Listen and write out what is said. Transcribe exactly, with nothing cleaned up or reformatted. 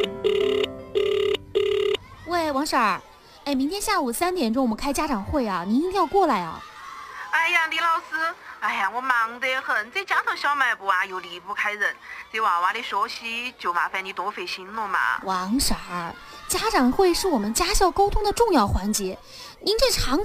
喂，王婶儿，哎，明天下午三点钟我们开家长会啊，您一定要过来啊。 哎呀，李老师，哎呀，我忙得很，这家头小卖部啊又离不开人，这娃娃的学习就麻烦你多费心了嘛。 王婶儿，家长会是我们家校沟通的重要环节，您这长